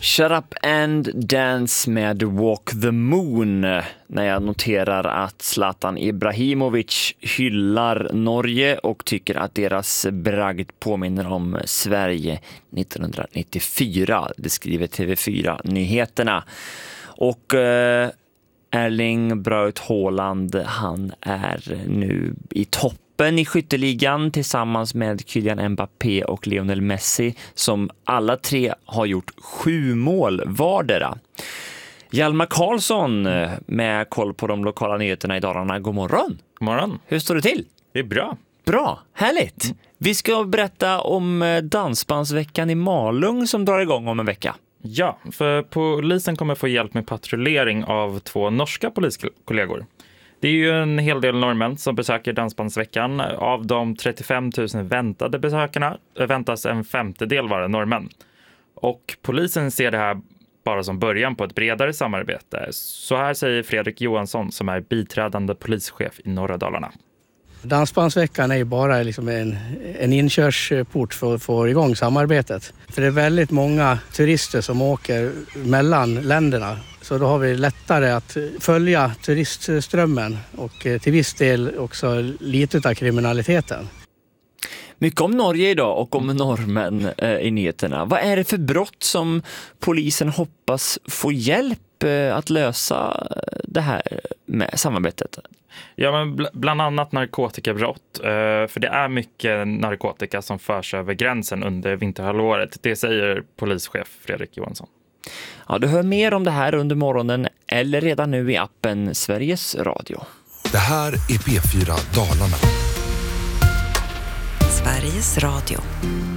Shut Up and Dance med Walk the Moon, när jag noterar att Zlatan Ibrahimovic hyllar Norge och tycker att deras bragd påminner om Sverige 1994. Det skriver TV4-nyheterna. Och Erling Braut Haaland, han är nu i toppen i skytteligan tillsammans med Kylian Mbappé och Lionel Messi, som alla tre har gjort 7 mål vardera. Hjalmar Karlsson med koll på de lokala nyheterna i Dalarna. God morgon. God morgon. Hur står det till? Det är bra. Bra, härligt. Vi ska berätta om dansbandsveckan i Malung som drar igång om en vecka. Ja, för polisen kommer få hjälp med patrullering av 2 norska poliskollegor. Det är ju en hel del norrmän som besöker dansbandsveckan. Av de 35 000 väntade besökarna väntas en 1/5 vara norrmän. Och polisen ser det här bara som början på ett bredare samarbete. Så här säger Fredrik Johansson som är biträdande polischef i norra Dalarna. Dansbandsveckan är ju bara liksom en inkörsport för att få igång samarbetet. För det är väldigt många turister som åker mellan länderna. Så då har vi lättare att följa turistströmmen och till viss del också lite av kriminaliteten. Mycket om Norge idag och om norrmän i nyheterna. Vad är det för brott som polisen hoppas få hjälp att lösa det här med samarbetet? Ja, men bland annat narkotikabrott. För det är mycket narkotika som förs över gränsen under vinterhalvåret. Det säger polischef Fredrik Johansson. Ja, du hör mer om det här under morgonen eller redan nu i appen Sveriges Radio. Det här är P4 Dalarna. Sveriges Radio.